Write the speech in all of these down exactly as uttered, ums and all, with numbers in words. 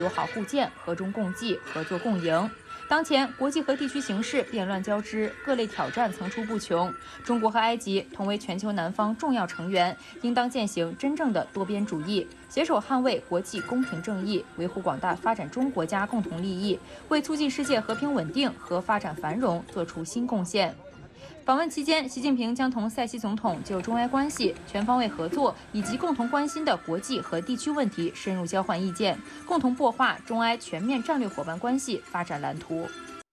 友好互鉴、和衷共济、合作共赢。当前国际和地区形势变乱交织，各类挑战层出不穷。中国和埃及同为全球南方重要成员，应当践行真正的多边主义，携手捍卫国际公平正义，维护广大发展中国家共同利益，为促进世界和平稳定和发展繁荣做出新贡献。访问期间，习近平将同塞西总统就中埃关系、全方位合作以及共同关心的国际和地区问题深入交换意见，共同擘画中埃全面战略伙伴关系发展蓝图。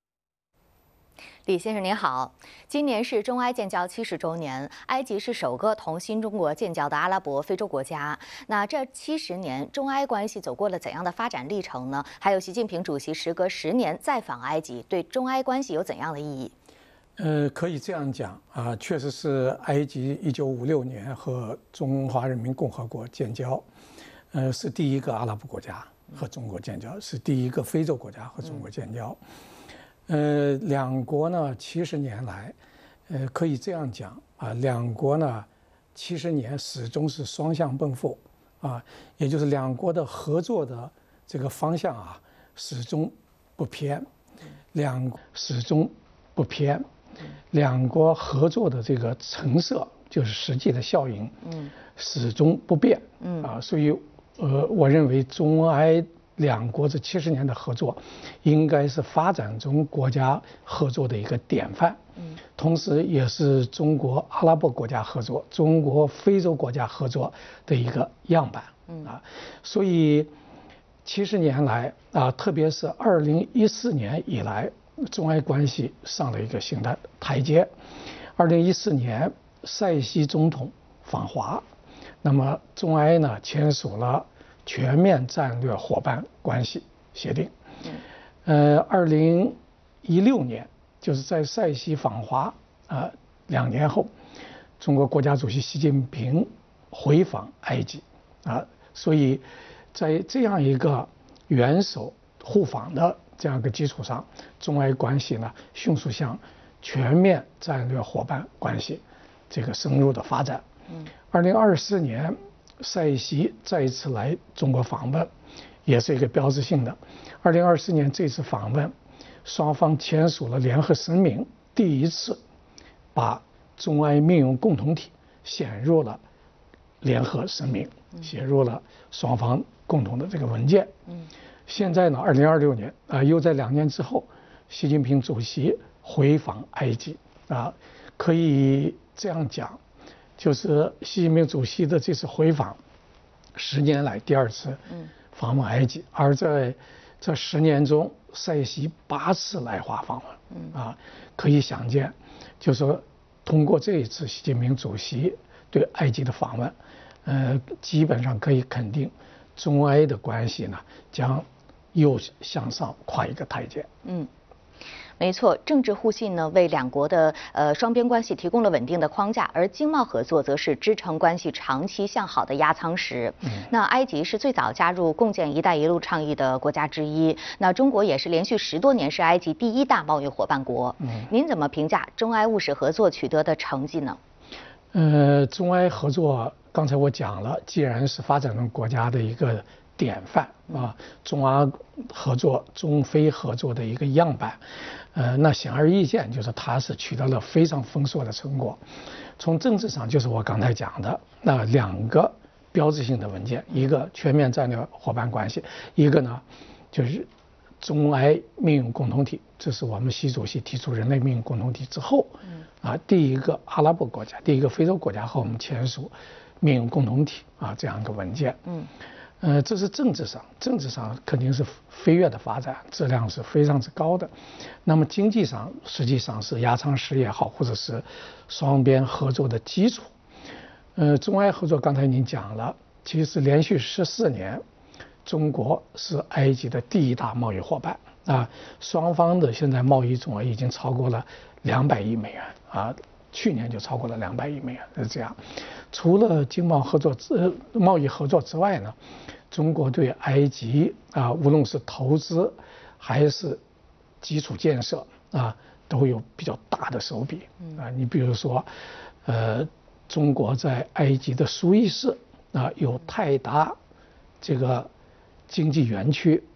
李先生您好，今年是中埃建交七十周年，埃及是首个同新中国建交的阿拉伯非洲国家。那这七十年，中埃关系走过了怎样的发展历程呢？还有习近平主席时隔十年再访埃及，对中埃关系有怎样的意义？ 呃，可以这样讲啊，确实是埃及一九五六年和中华人民共和国建交，呃，是第一个阿拉伯国家和中国建交，是第一个非洲国家和中国建交。呃，两国呢，七十年来，呃，可以这样讲啊，两国呢，七十年始终是双向奔赴啊，也就是两国的合作的这个方向啊，始终不偏，两始终不偏。两国合作的这个成色，就是实际的效应，嗯，始终不变，嗯啊，所以，呃，我认为中埃两国这七十年的合作，应该是发展中国家合作的一个典范，嗯，同时也是中国阿拉伯国家合作、中国非洲国家合作的一个样板，嗯啊，所以七十年来啊，特别是二零一四年以来。中埃关系上了一个新的台阶。二零一四年，塞西总统访华，那么中埃呢签署了全面战略伙伴关系协定。呃，二零一六年，就是在塞西访华啊、呃、两年后，中国国家主席习近平回访埃及啊，所以在这样一个元首互访的这样一个基础上，中埃关系呢迅速向全面战略伙伴关系这个深入的发展。嗯，二零二四年，塞西再一次来中国访问，也是一个标志性的。二零二四年这次访问，双方签署了联合声明，第一次把中埃命运共同体写入了联合声明，写入了双方共同的这个文件。嗯。现在呢，二零二六年啊、呃，又在两年之后，习近平主席回访埃及啊，可以这样讲，就是习近平主席的这次回访，十年来第二次访问埃及，而在这十年中，塞西八次来华访问啊，可以想见，就是说通过这一次习近平主席对埃及的访问，呃，基本上可以肯定，中埃的关系呢将又向上跨一个台阶。 嗯，没错，政治互信呢为两国的呃双边关系提供了稳定的框架，而经贸合作则是支撑关系长期向好的压舱石。嗯，那埃及是最早加入共建“一带一路”倡议的国家之一，那中国也是连续十多年是埃及第一大贸易伙伴国。嗯，您怎么评价中埃务实合作取得的成绩呢？ 呃，中埃合作刚才我讲了，既然是发展中国家的一个典范啊，中阿合作、中非合作的一个样板，呃，那显而易见就是它是取得了非常丰硕的成果。从政治上，就是我刚才讲的那两个标志性的文件，一个全面战略伙伴关系，一个呢就是中埃命运共同体。这是我们习主席提出人类命运共同体之后，啊，第一个阿拉伯国家、第一个非洲国家和我们签署命运共同体啊这样一个文件。嗯。呃，这是政治上，政治上肯定是飞跃的发展，质量是非常之高的。那么经济上，实际上是压舱石也好，或者是双边合作的基础。呃，中埃合作刚才您讲了，其实连续十四年，中国是埃及的第一大贸易伙伴啊，双方的现在贸易总额已经超过了两百亿美元啊。去年就超过了两百亿美元，是这样。除了经贸合作之贸易合作之外呢，中国对埃及啊，无论是投资还是基础建设啊，都有比较大的手笔啊。你比如说，呃，中国在埃及的苏伊士啊有泰达这个经济园区